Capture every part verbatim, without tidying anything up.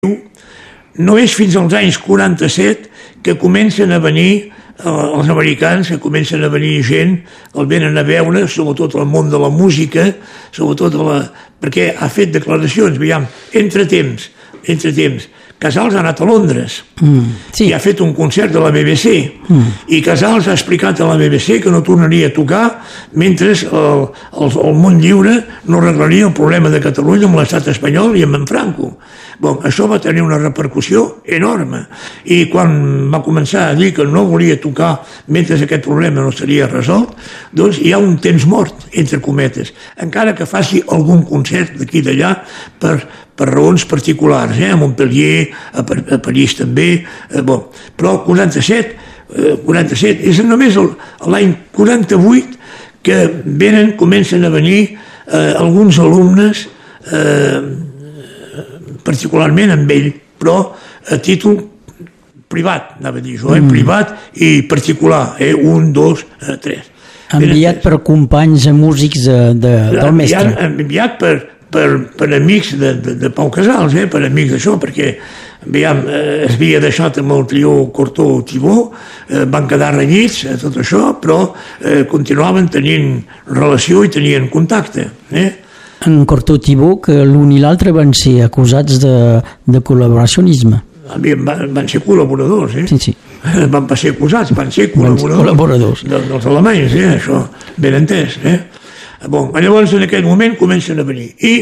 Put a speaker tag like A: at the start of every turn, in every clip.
A: No és fins als anys quaranta-set que comencen a venir els americans, que comencen a venir gent, el venen a veure, sobretot al món de la música, sobretot a la... perquè ha fet declaracions, veiem, entre temps, entre temps. Casals ha anat a Londres mm, sí. i ha fet un concert de la B B C mm. i Casals ha explicat a la B B C que no tornaria a tocar mentre el, el, el món lliure no arreglaria el problema de Catalunya amb l'estat espanyol i amb en Franco. Bon, això va tenir una repercussió enorme i quan va començar a dir que no volia tocar mentre aquest problema no seria resolt, doncs hi ha un temps mort, entre cometes, encara que faci algun concert d'aquí d'allà per, per raons particulars, eh? A Montpellier, a, a París també, eh, bon. Però el quaranta-set, eh, quaranta-set és només l'any quaranta-vuit que venen, comencen a venir eh, alguns alumnes, eh, particularment amb ell, però a títol privat, anava a dir jo, eh? mm. privat i particular, eh? un, dos, eh, tres.
B: Enviat per companys músics de, de, del mestre.
A: Enviat per, per, per amics de, de, de Pau Casals, eh? per amics d'això, perquè veiem, eh, es havia deixat amb el trio Cortó-Tibó, eh, van quedar renyits, eh, tot això, però eh, continuaven tenint relació i tenien contacte. Eh?
B: En Cortó-Tibó, que l'un i l'altre van ser acusats de, de col·laboracionisme.
A: Van, van ser col·laboradors, eh?
B: Sí, sí.
A: Van ser acusats, van ser col·laboradors,
B: col·laboradors.
A: De, dels alemanys, eh? Això, ben entès. Eh? Bon, llavors, en aquell moment, comencen a venir. I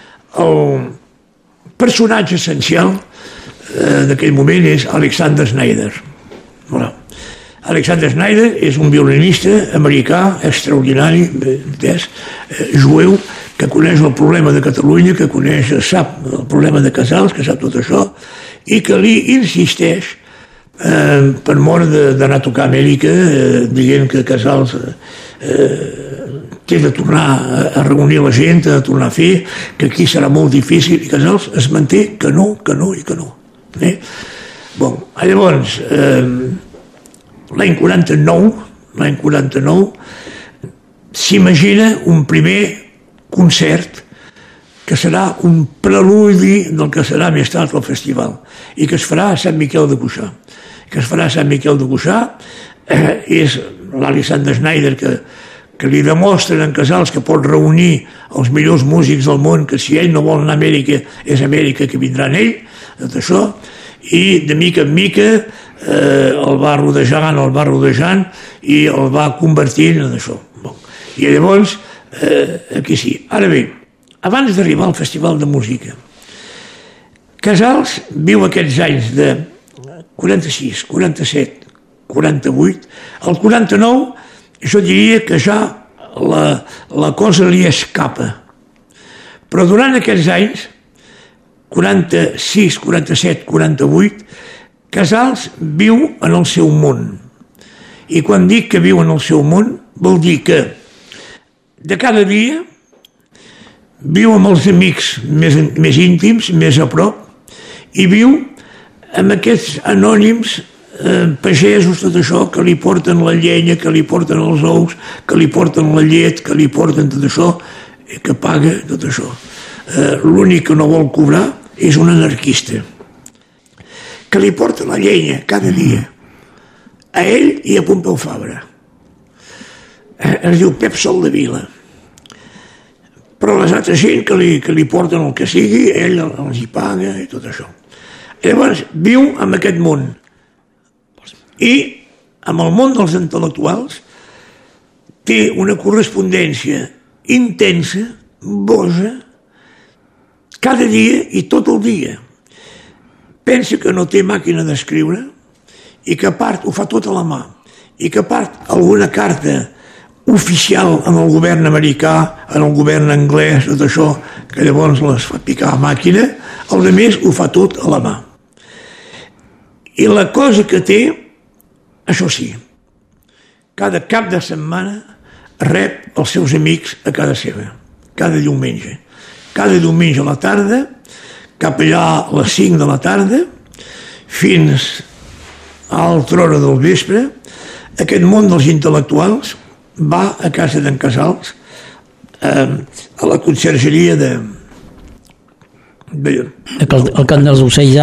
A: el personatge essencial eh, d'aquell moment és Alexander Schneider. Voilà. Alexander Schneider és un violinista americà extraordinari, entès, eh, jueu, que coneix el problema de Catalunya, que coneix, sap el problema de Casals, que sap tot això, i que li insisteix eh, per mort d'anar a tocar a Amèrica, eh, dient que Casals eh, té de tornar a reunir la gent, de tornar a fer, que aquí serà molt difícil, i Casals es manté que no, que no i que no. Eh? Bon, llavors, eh, l'any quaranta-nou, l'any quaranta-nou, s'imagina un primer concert que serà un preludi del que serà més tard el festival i que es farà a Sant Miquel de Cuixà. Que es farà a Sant Miquel de Cuixà eh, és l'Alexander Schneider que, que li demostren en Casals que pot reunir els millors músics del món, que si ell no vol anar a Amèrica, és Amèrica que vindrà en ell, tot això, i de mica en mica eh, el va rodejant, el va rodejant i el va convertint en això. Bon. I llavors, eh, aquí sí. Ara bé, abans d'arribar al Festival de Música, Casals viu aquests anys de quaranta-sis, quaranta-set, quaranta-vuit. Al quaranta-nou jo diria que ja la, la cosa li escapa. Però durant aquests anys, quaranta-sis, quaranta-set, quaranta-vuit, Casals viu en el seu món. I quan dic que viu en el seu món, vol dir que de cada dia viu amb els amics més, més íntims, més a prop, i viu amb aquests anònims eh, pagesos, tot això, que li porten la llenya, que li porten els ous, que li porten la llet, que li porten tot això, i que paga tot això. Eh, L'únic que no vol cobrar és un anarquista, que li porta la llenya cada dia, a ell i a Pompeu Fabra. Eh, es diu Pep Sol de Vila. Però les altres gent que li, que li porten el que sigui, ell els hi paga i tot això. Llavors, viu en aquest món. I amb el món dels intel·lectuals té una correspondència intensa, boja, cada dia i tot el dia. Pensa que no té màquina d'escriure i que a part ho fa tot a la mà i que a part alguna carta oficial en el govern americà, en el govern anglès, tot això, que llavors les fa picar a màquina, el de més ho fa tot a la mà. I la cosa que té, això sí, cada cap de setmana rep els seus amics a casa seva, cada diumenge. Cada diumenge a la tarda, cap allà a les cinc de la tarda, fins a l'altra hora del vespre, aquest món dels intel·lectuals va a casa d'en Casals, eh, a la consergeria de...
B: El, el cant dels ocells